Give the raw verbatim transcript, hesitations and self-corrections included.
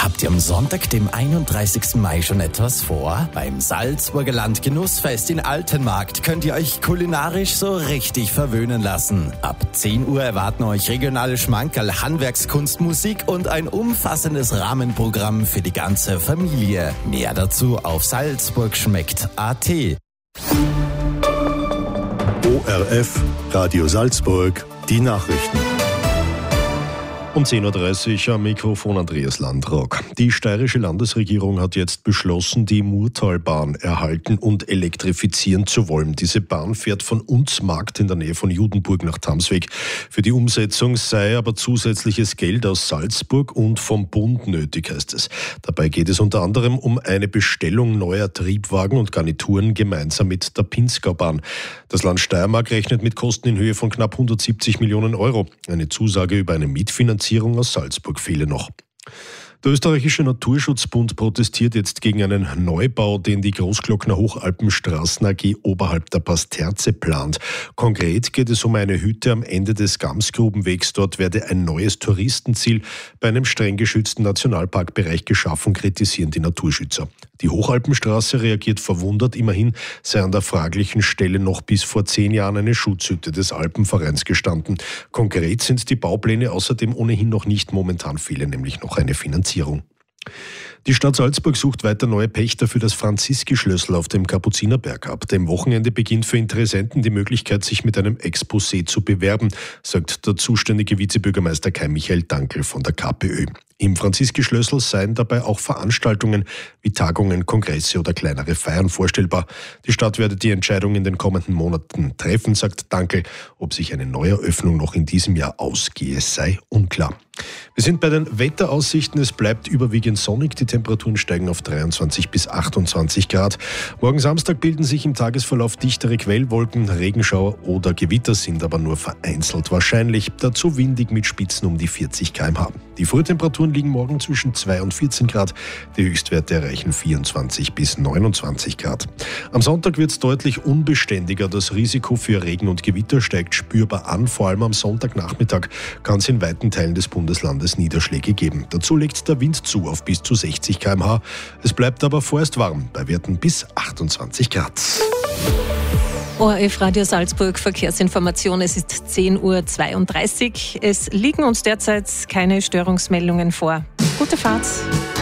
Habt ihr am Sonntag, dem einunddreißigsten Mai, schon etwas vor? Beim Salzburger Landgenussfest in Altenmarkt könnt ihr euch kulinarisch so richtig verwöhnen lassen. Ab zehn Uhr erwarten euch regionale Schmankerl, Handwerkskunst, Musik und ein umfassendes Rahmenprogramm für die ganze Familie. Mehr dazu auf salzburgschmeckt punkt a t. O R F, Radio Salzburg, die Nachrichten. Um zehn Uhr dreißig am Mikrofon Andreas Landrock. Die steirische Landesregierung hat jetzt beschlossen, die Murtalbahn erhalten und elektrifizieren zu wollen. Diese Bahn fährt von Unzmarkt in der Nähe von Judenburg nach Tamsweg. Für die Umsetzung sei aber zusätzliches Geld aus Salzburg und vom Bund nötig, heißt es. Dabei geht es unter anderem um eine Bestellung neuer Triebwagen und Garnituren gemeinsam mit der Pinzgaubahn. Das Land Steiermark rechnet mit Kosten in Höhe von knapp hundertsiebzig Millionen Euro. Eine Zusage über eine Mietfinanzierung aus Salzburg fehle noch. Der österreichische Naturschutzbund protestiert jetzt gegen einen Neubau, den die Großglockner Hochalpenstraßen A G oberhalb der Pasterze plant. Konkret geht es um eine Hütte am Ende des Gamsgrubenwegs. Dort werde ein neues Touristenziel bei einem streng geschützten Nationalparkbereich geschaffen, kritisieren die Naturschützer. Die Hochalpenstraße reagiert verwundert. Immerhin sei an der fraglichen Stelle noch bis vor zehn Jahren eine Schutzhütte des Alpenvereins gestanden. Konkret sind die Baupläne außerdem ohnehin noch nicht. Momentan fehle nämlich noch eine Finanzierung. Die Stadt Salzburg sucht weiter neue Pächter für das Franziski-Schlössl auf dem Kapuzinerberg. Ab dem Wochenende beginnt für Interessenten die Möglichkeit, sich mit einem Exposé zu bewerben, sagt der zuständige Vizebürgermeister Kai Michael Dankel von der KPÖ. Im Franziski-Schlössl seien dabei auch Veranstaltungen wie Tagungen, Kongresse oder kleinere Feiern vorstellbar. Die Stadt werde die Entscheidung in den kommenden Monaten treffen, sagt Dankel. Ob sich eine Neueröffnung noch in diesem Jahr ausgehe, sei unklar. Wir sind bei den Wetteraussichten. Es bleibt überwiegend sonnig. Die Temperaturen steigen auf dreiundzwanzig bis achtundzwanzig Grad. Morgen Samstag bilden sich im Tagesverlauf dichtere Quellwolken. Regenschauer oder Gewitter sind aber nur vereinzelt wahrscheinlich. Dazu windig mit Spitzen um die vierzig Kilometer pro Stunde. Die Frühtemperaturen liegen morgen zwischen zwei und vierzehn Grad. Die Höchstwerte erreichen vierundzwanzig bis neunundzwanzig Grad. Am Sonntag wird es deutlich unbeständiger. Das Risiko für Regen und Gewitter steigt spürbar an. Vor allem am Sonntagnachmittag kann es in weiten Teilen des Bundeslandes Niederschläge geben. Dazu legt der Wind zu auf bis zu sechzig Kilometer pro Stunde. Es bleibt aber vorerst warm, bei Werten bis achtundzwanzig Grad. O R F Radio Salzburg Verkehrsinformation. Es ist zehn Uhr zweiunddreißig. Es liegen uns derzeit keine Störungsmeldungen vor. Gute Fahrt.